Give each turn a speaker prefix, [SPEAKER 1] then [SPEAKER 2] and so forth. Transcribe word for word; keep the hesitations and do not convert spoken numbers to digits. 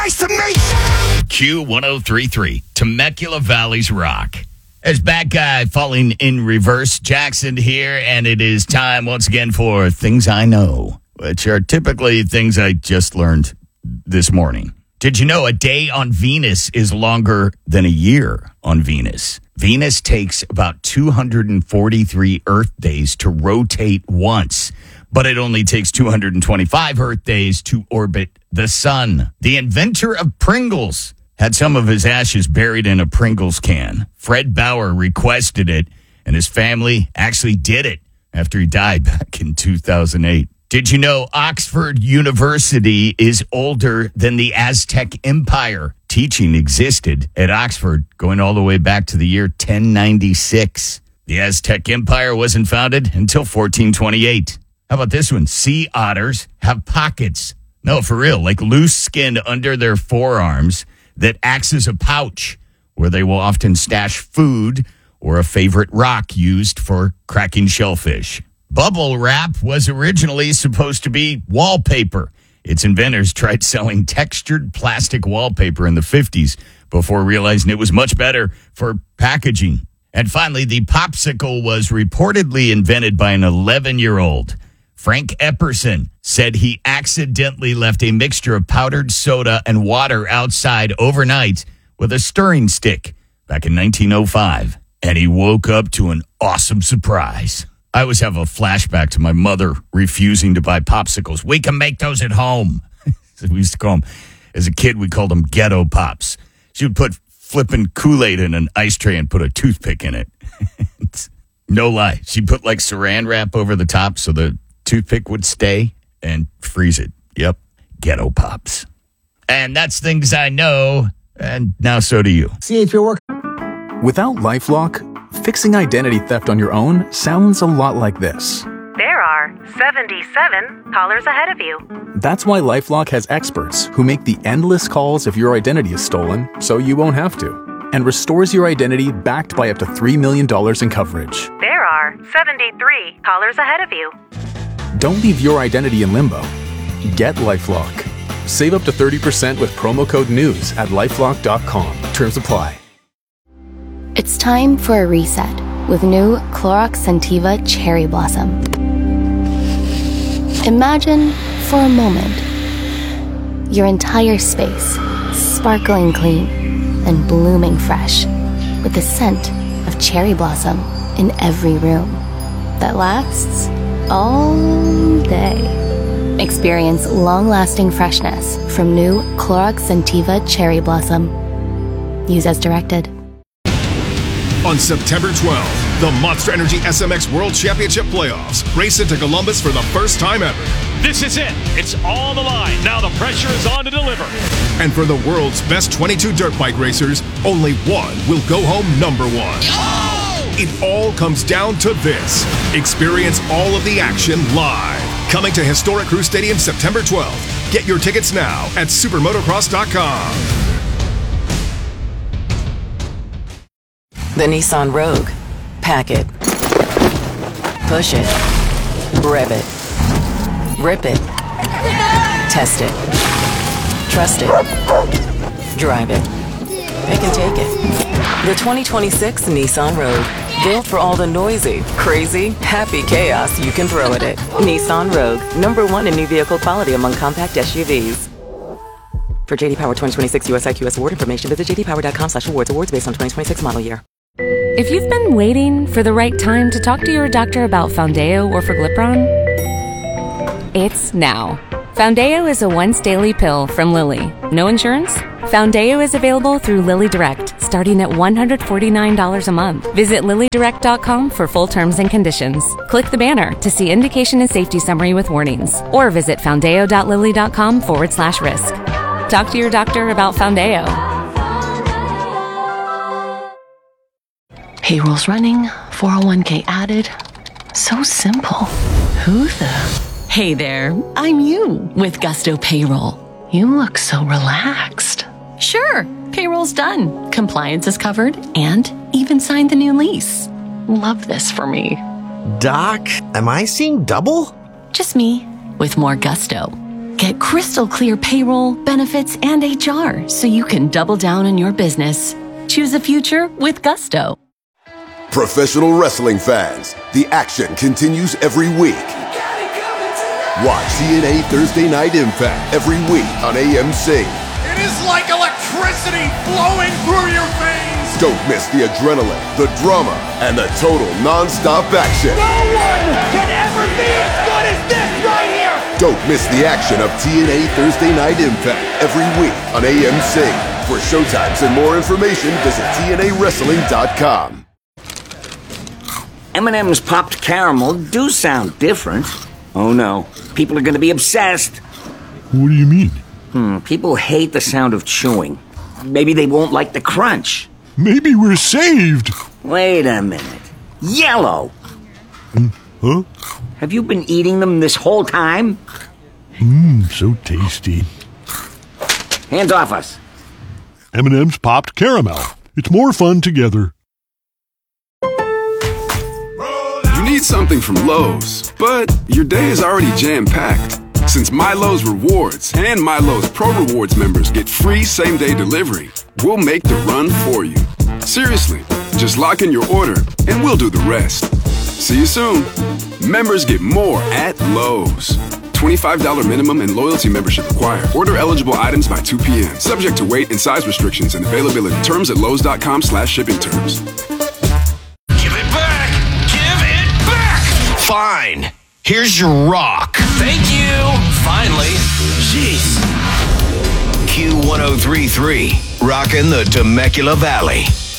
[SPEAKER 1] Nice to meet you.
[SPEAKER 2] Q one oh three point three, Temecula Valley's Rock. As Bad Guy falling in reverse, Jackson here, and it is time once again for Things I Know, which are typically things I just learned this morning. Did you know a day on Venus is longer than a year on Venus? Venus takes about two hundred forty-three Earth days to rotate once, but it only takes two hundred twenty-five Earth days to orbit the sun. The inventor of Pringles had some of his ashes buried in a Pringles can. Fred Bauer requested it, and his family actually did it after he died back in two thousand eight. Did you know Oxford University is older than the Aztec Empire? Teaching existed at Oxford going all the way back to the year ten ninety-six. The Aztec Empire wasn't founded until fourteen twenty-eight. How about this one? Sea otters have pockets. No, for real, like loose skin under their forearms that acts as a pouch where they will often stash food or a favorite rock used for cracking shellfish. Bubble wrap was originally supposed to be wallpaper. Its inventors tried selling textured plastic wallpaper in the fifties before realizing it was much better for packaging. And finally, the popsicle was reportedly invented by an eleven-year-old. Frank Epperson said he accidentally left a mixture of powdered soda and water outside overnight with a stirring stick back in nineteen oh five. And he woke up to an awesome surprise. I always have a flashback to my mother refusing to buy popsicles. We can make those at home. We used to call them, as a kid, we called them ghetto pops. She would put flipping Kool-Aid in an ice tray and put a toothpick in it. No lie. She'd put like saran wrap over the top so the toothpick would stay and freeze it. Yep. Ghetto pops. And that's Things I Know. And now so do you.
[SPEAKER 3] See if you're working.
[SPEAKER 4] Without LifeLock, fixing identity theft on your own sounds a lot like this.
[SPEAKER 5] There are seventy-seven callers ahead of you.
[SPEAKER 4] That's why LifeLock has experts who make the endless calls if your identity is stolen so you won't have to, and restores your identity backed by up to three million dollars in coverage.
[SPEAKER 5] There are seventy-three callers ahead of you.
[SPEAKER 4] Don't leave your identity in limbo. Get LifeLock. Save up to thirty percent with promo code NEWS at lifelock dot com. Terms apply.
[SPEAKER 6] It's time for a reset with new Clorox Scentiva Cherry Blossom. Imagine, for a moment, your entire space sparkling clean and blooming fresh with the scent of cherry blossom in every room that lasts all day. Experience long-lasting freshness from new Clorox Scentiva Cherry Blossom. Use as directed.
[SPEAKER 7] On September twelfth, the Monster Energy S M X World Championship Playoffs race into Columbus for the first time ever.
[SPEAKER 8] This is it. It's on the line. Now the pressure is on to deliver.
[SPEAKER 7] And for the world's best twenty-two dirt bike racers, only one will go home number one. Oh! It all comes down to this. Experience all of the action live. Coming to historic Crew Stadium September twelfth. Get your tickets now at supermotocross dot com.
[SPEAKER 9] The Nissan Rogue. Pack it. Push it. Rev it. Rip it. Test it. Trust it. Drive it. Pick and take it. The twenty twenty-six Nissan Rogue. Built for all the noisy, crazy, happy chaos you can throw at it. Nissan Rogue. Number one in new vehicle quality among compact S U Vs. For J D Power twenty twenty-six U S I Q S award information, visit j d power dot com slash awards. Awards based on twenty twenty-six model year.
[SPEAKER 10] If you've been waiting for the right time to talk to your doctor about Foundeo or Forglipron, it's now. Foundeo is a once-daily pill from Lilly. No insurance? Foundeo is available through Lilly Direct, starting at one hundred forty-nine dollars a month. Visit lilly direct dot com for full terms and conditions. Click the banner to see indication and safety summary with warnings, or visit foundeo dot lilly dot com forward slash risk. Talk to your doctor about Foundeo.
[SPEAKER 11] Payroll's running, four oh one k added. So simple. Who the... Hey there, I'm you with Gusto Payroll. You look so relaxed. Sure, payroll's done. Compliance is covered and even signed the new lease. Love this for me.
[SPEAKER 1] Doc, am I seeing double?
[SPEAKER 11] Just me with more gusto. Get crystal clear payroll, benefits, and H R so you can double down on your business. Choose a future with Gusto.
[SPEAKER 1] Professional wrestling fans, the action continues every week. Watch T N A Thursday Night Impact every week on A M C.
[SPEAKER 3] It is like electricity flowing through your veins.
[SPEAKER 1] Don't miss the adrenaline, the drama, and the total non-stop action.
[SPEAKER 3] No one can ever be as good as this right here.
[SPEAKER 1] Don't miss the action of T N A Thursday Night Impact every week on A M C. For showtimes and more information, visit T N A wrestling dot com.
[SPEAKER 12] M and M's popped caramel do sound different. Oh no, people are going to be obsessed.
[SPEAKER 13] What do you mean?
[SPEAKER 12] Hmm, people hate the sound of chewing. Maybe they won't like the crunch.
[SPEAKER 13] Maybe we're saved.
[SPEAKER 12] Wait a minute. Yellow!
[SPEAKER 13] Mm, huh?
[SPEAKER 12] Have you been eating them this whole time?
[SPEAKER 13] Mmm, so tasty.
[SPEAKER 12] Hands off us.
[SPEAKER 13] M and M's popped caramel. It's more fun together.
[SPEAKER 14] You need something from Lowe's, but your day is already jam-packed. Since My Lowe's Rewards and My Lowe's Pro Rewards members get free same-day delivery, we'll make the run for you. Seriously, just lock in your order and we'll do the rest. See you soon. Members get more at Lowe's. twenty-five dollars minimum and loyalty membership required. Order eligible items by two p.m. Subject to weight and size restrictions and availability. Terms at lowes.com slash shipping terms.
[SPEAKER 8] Give it back! Give it back!
[SPEAKER 2] Fine. Here's your rock.
[SPEAKER 8] Thank you! Finally.
[SPEAKER 2] Jeez. Q one oh three point three, rocking the Temecula Valley.